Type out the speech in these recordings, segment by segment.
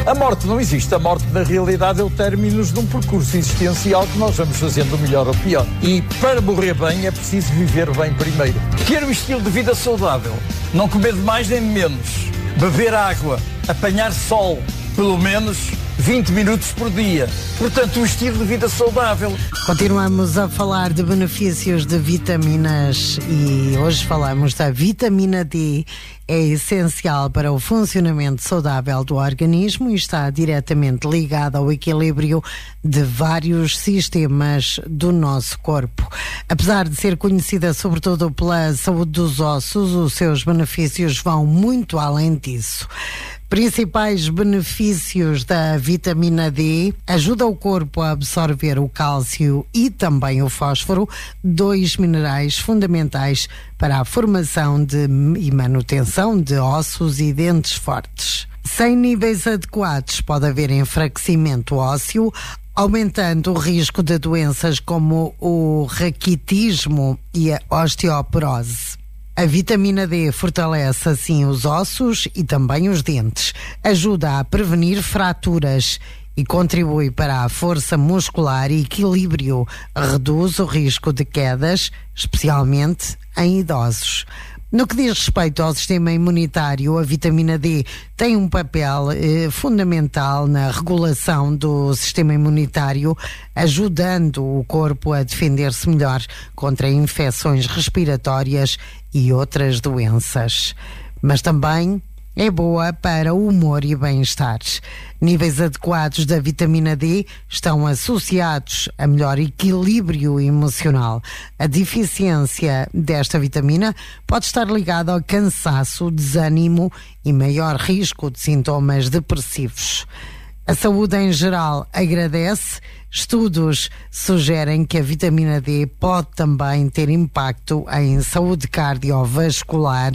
A morte não existe. A morte, na realidade, é o término de um percurso existencial que nós vamos fazendo melhor ou pior. E para morrer bem é preciso viver bem primeiro. Ter um estilo de vida saudável. Não comer de mais nem de menos. Beber água. Apanhar sol. Pelo menos 20 minutos por dia. Portanto, um estilo de vida saudável. Continuamos a falar de benefícios de vitaminas e hoje falamos da vitamina D. É essencial para o funcionamento saudável do organismo e está diretamente ligada ao equilíbrio de vários sistemas do nosso corpo. Apesar de ser conhecida sobretudo pela saúde dos ossos, os seus benefícios vão muito além disso. Principais benefícios da vitamina D: ajuda o corpo a absorver o cálcio e também o fósforo, dois minerais fundamentais para a formação e manutenção de ossos e dentes fortes. Sem níveis adequados pode haver enfraquecimento ósseo, aumentando o risco de doenças como o raquitismo e a osteoporose. A vitamina D fortalece assim os ossos e também os dentes, ajuda a prevenir fraturas e contribui para a força muscular e equilíbrio, reduz o risco de quedas, especialmente em idosos. No que diz respeito ao sistema imunitário, a vitamina D tem um papel fundamental na regulação do sistema imunitário, ajudando o corpo a defender-se melhor contra infecções respiratórias e outras doenças. Mas também é boa para o humor e bem-estar. Níveis adequados da vitamina D estão associados a melhor equilíbrio emocional. A deficiência desta vitamina pode estar ligada ao cansaço, desânimo e maior risco de sintomas depressivos. A saúde em geral agradece. Estudos sugerem que a vitamina D pode também ter impacto em saúde cardiovascular,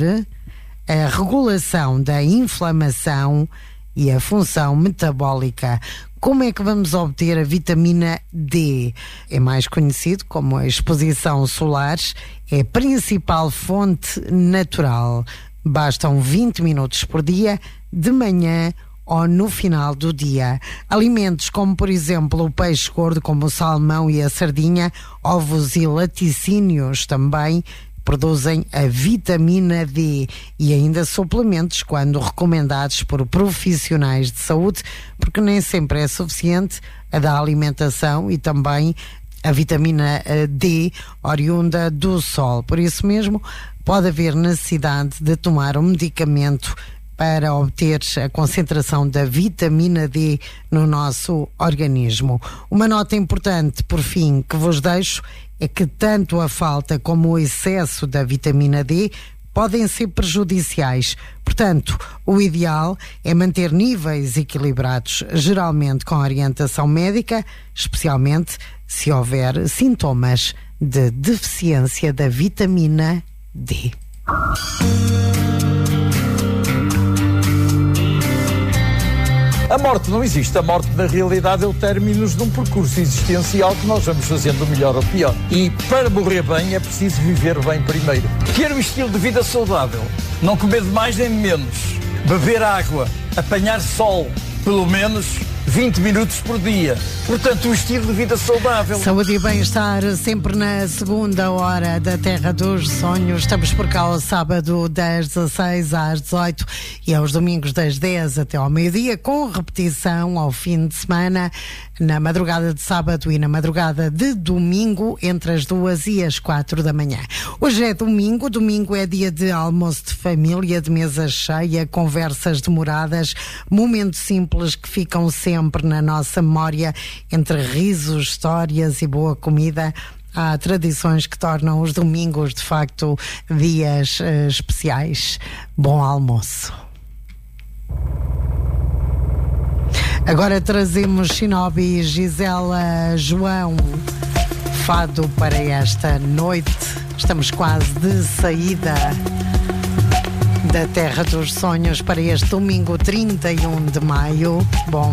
a regulação da inflamação e a função metabólica. Como é que vamos obter a vitamina D? É mais conhecido como a exposição solar, é a principal fonte natural. Bastam 20 minutos por dia, de manhã ou no final do dia. Alimentos como, por exemplo, o peixe gordo, como o salmão e a sardinha, ovos e laticínios também produzem a vitamina D, e ainda suplementos quando recomendados por profissionais de saúde, porque nem sempre é suficiente a da alimentação e também a vitamina D oriunda do sol. Por isso mesmo pode haver necessidade de tomar um medicamento para obter a concentração da vitamina D no nosso organismo. Uma nota importante, por fim, que vos deixo é que tanto a falta como o excesso da vitamina D podem ser prejudiciais. Portanto, o ideal é manter níveis equilibrados, geralmente com orientação médica, especialmente se houver sintomas de deficiência da vitamina D. A morte não existe. A morte, na realidade, é o término de um percurso existencial que nós vamos fazendo melhor ou pior. E para morrer bem é preciso viver bem primeiro. Ter um estilo de vida saudável. Não comer de mais nem de menos. Beber água. Apanhar sol. Pelo menos 20 minutos por dia. Portanto, um estilo de vida saudável. Saúde e bem-estar sempre na segunda hora da Terra dos Sonhos. Estamos por cá ao sábado das 16 às 18 e aos domingos das 10 até ao meio-dia, com repetição ao fim de semana, na madrugada de sábado e na madrugada de domingo, entre as 2 e as 4 da manhã. Hoje é domingo. Domingo é dia de almoço de família, de mesa cheia, conversas demoradas, momentos simples que ficam sempre na nossa memória. Entre risos, histórias e boa comida, há tradições que tornam os domingos, de facto, dias especiais. Bom almoço. Agora trazemos Shinobi, Gisela, João, fado para esta noite. Estamos quase de saída da Terra dos Sonhos para este domingo 31 de maio. Bom